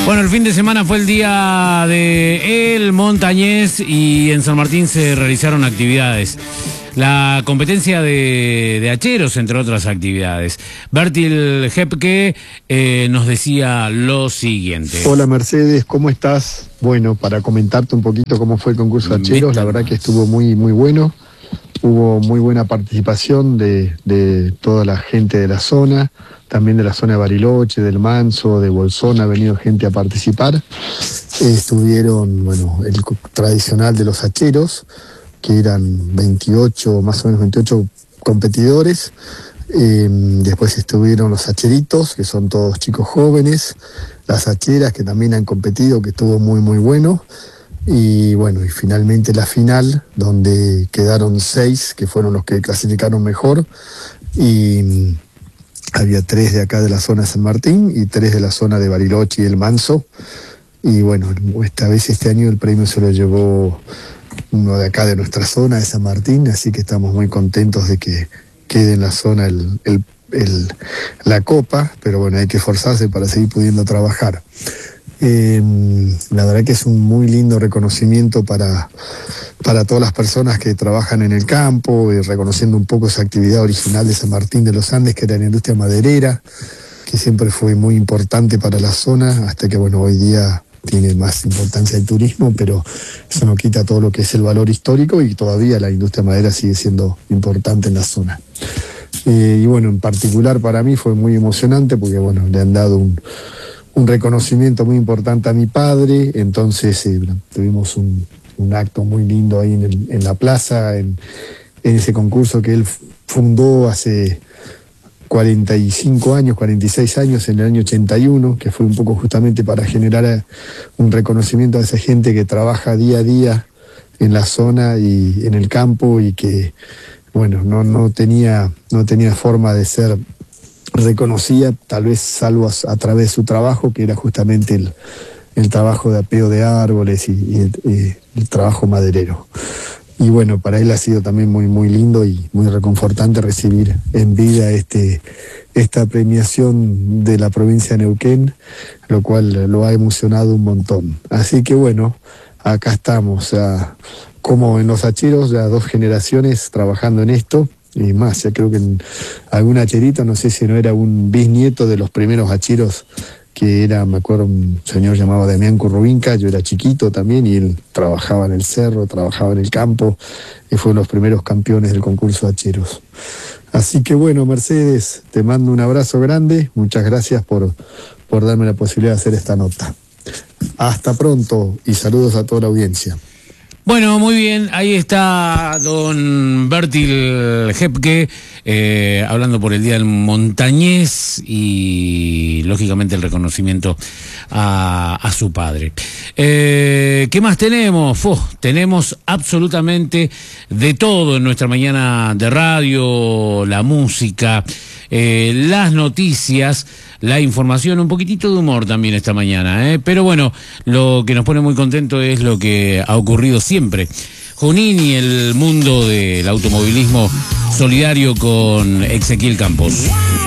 Bueno, el fin de semana fue el día de El Montañés y en San Martín se realizaron actividades. La competencia de hacheros, entre otras actividades. Bertil Hepke nos decía lo siguiente. Hola Mercedes, ¿cómo estás? Bueno, para comentarte un poquito cómo fue el concurso de hacheros, la verdad que estuvo muy bueno. Hubo muy buena participación de toda la gente de la zona, también de la zona de Bariloche, del Manso, de Bolsón, ha venido gente a participar. Estuvieron, bueno, el tradicional de los hacheros, que eran 28, más o menos 28 competidores. Después estuvieron los hacheritos, que son todos chicos jóvenes, las hacheras que también han competido, que estuvo muy bueno. Y bueno, y finalmente la final, donde quedaron 6, que fueron los que clasificaron mejor, y había 3 de acá de la zona de San Martín y 3 de la zona de Bariloche y el Manso. Y bueno, este año el premio se lo llevó uno de acá de nuestra zona, de San Martín, así que estamos muy contentos de que quede en la zona la copa, pero bueno, hay que esforzarse para seguir pudiendo trabajar. La verdad que es un muy lindo reconocimiento para todas las personas que trabajan en el campo, y reconociendo un poco esa actividad original de San Martín de los Andes, que era la industria maderera, que siempre fue muy importante para la zona, hasta que bueno, hoy día tiene más importancia el turismo, pero eso no quita todo lo que es el valor histórico, y todavía la industria maderera sigue siendo importante en la zona. Y bueno, en particular para mí fue muy emocionante, porque bueno, le han dado un reconocimiento muy importante a mi padre. Entonces tuvimos un acto muy lindo ahí en la plaza, en ese concurso que él fundó hace 45 años, 46 años, en el año 81, que fue un poco justamente para generar un reconocimiento a esa gente que trabaja día a día en la zona y en el campo, y que bueno, no tenía forma de ser reconocía, tal vez salvo a través de su trabajo, que era justamente el trabajo de apeo de árboles y el trabajo maderero. Y bueno, para él ha sido también muy lindo y muy reconfortante recibir en vida esta premiación de la provincia de Neuquén, lo cual lo ha emocionado un montón. Así que bueno, acá estamos, como en los hacheros, ya 2 generaciones trabajando en esto. Y más, ya creo que en algún hacherito, no sé si no era un bisnieto de los primeros hacheros, que era, me acuerdo, un señor llamado Damián Currubinca. Yo era chiquito también y él trabajaba en el cerro, trabajaba en el campo, y fue uno de los primeros campeones del concurso de hacheros. Así que bueno, Mercedes, te mando un abrazo grande, muchas gracias por darme la posibilidad de hacer esta nota. Hasta pronto y saludos a toda la audiencia. Bueno, muy bien, ahí está don Bertil Hepke hablando por el Día del Montañés y lógicamente el reconocimiento a su padre. ¿Qué más tenemos? Tenemos absolutamente de todo en nuestra mañana de radio, la música, las noticias, la información, un poquitito de humor también esta mañana, pero bueno, lo que nos pone muy contento es lo que ha ocurrido siempre. Junín y el mundo del automovilismo solidario con Ezequiel Campos.